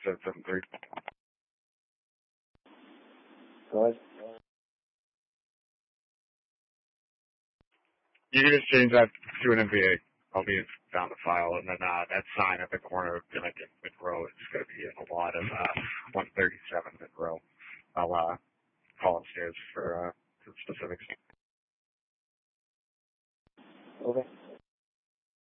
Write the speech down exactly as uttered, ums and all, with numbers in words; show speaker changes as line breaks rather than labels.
seven seven three.
Go ahead.
You can just change that to an M V A. I'll be down the file, and then uh, that sign at the corner of Gimmick and Monroe is going to be in a lot of uh, one thirty-seven Monroe. I'll uh, call upstairs for uh, specifics.
Okay.